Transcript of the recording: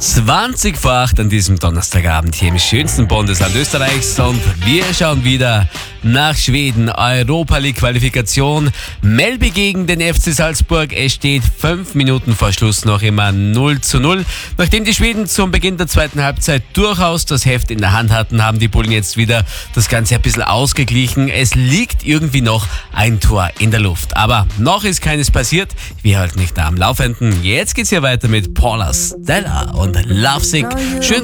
20 vor 8 an diesem Donnerstagabend hier im schönsten Bundesland Österreichs und wir schauen wieder nach Schweden. Europa League Qualifikation. Mellby gegen den FC Salzburg. Es steht 5 Minuten vor Schluss noch immer 0:0. Nachdem die Schweden zum Beginn der zweiten Halbzeit durchaus das Heft in der Hand hatten, haben die Bullen jetzt wieder das Ganze ein bisschen ausgeglichen. Es liegt irgendwie noch ein Tor in der Luft. Aber noch ist keines passiert. Wir halten nicht da am Laufenden. Jetzt geht's hier weiter mit Paula Stella und Lovesick. Schön